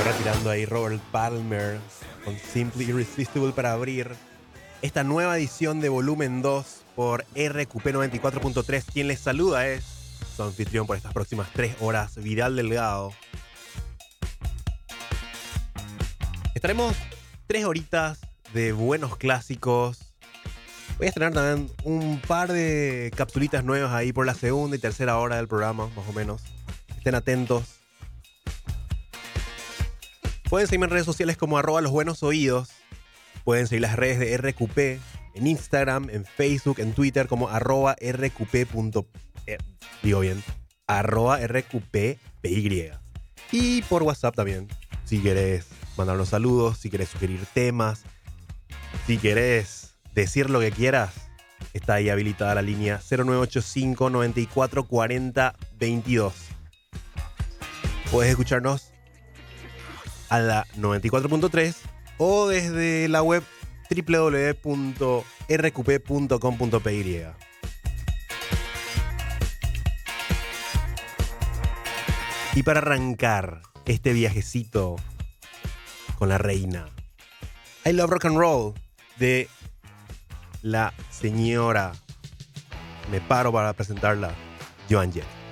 Ahora tirando ahí Robert Palmer con Simply Irresistible para abrir esta nueva edición de Volumen 2 por RQP 94.3. Quien les saluda es su anfitrión por estas próximas 3 horas, Vidal Delgado. Estaremos 3 horitas de buenos clásicos. Voy a estrenar también un par de capsulitas nuevas ahí por la segunda y tercera hora del programa, más o menos. Estén atentos. Pueden seguirme en redes sociales como @losbuenosoídos. Pueden seguir las redes de RQP en Instagram, en Facebook, en Twitter como @rqp. Digo bien, @rqppy. Y por WhatsApp también, si querés mandarnos saludos, si querés sugerir temas, si querés decir lo que quieras, está ahí habilitada la línea 0985 94 40 22. Puedes escucharnos a la 94.3 o desde la web www.rqp.com.py. Y para arrancar este viajecito con la reina, I Love Rock and Roll de la señora, me paro para presentarla, Joan Jett.